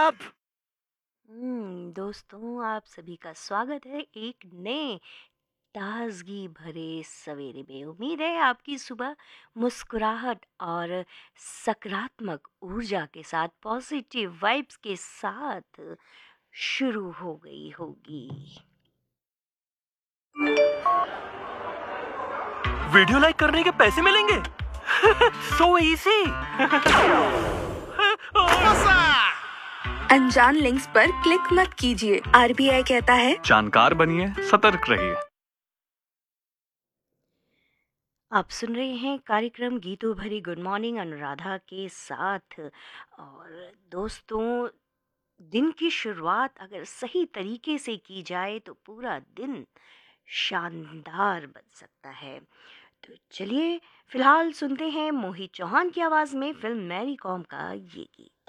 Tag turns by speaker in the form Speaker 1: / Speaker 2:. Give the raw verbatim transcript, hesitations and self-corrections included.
Speaker 1: आप?
Speaker 2: हम्म, दोस्तों आप सभी का स्वागत है एक नए ताजगी भरे सवेरे में। उम्मीद है आपकी सुबह मुस्कुराहट और सकारात्मक ऊर्जा के साथ, पॉजिटिव वाइब्स के साथ शुरू हो गई होगी।
Speaker 1: वीडियो लाइक करने के पैसे मिलेंगे? So easy.
Speaker 3: अनजान लिंक्स पर क्लिक मत कीजिए। आरबीआई कहता है
Speaker 1: जानकार बनिए, सतर्क रहिए।
Speaker 2: आप सुन रहे हैं कार्यक्रम गीतों भरी गुड मॉर्निंग अनुराधा के साथ। और दोस्तों, दिन की शुरुआत अगर सही तरीके से की जाए तो पूरा दिन शानदार बन सकता है। तो चलिए फिलहाल सुनते हैं मोहित चौहान की आवाज में फिल्म मैरी कॉम का ये गीत।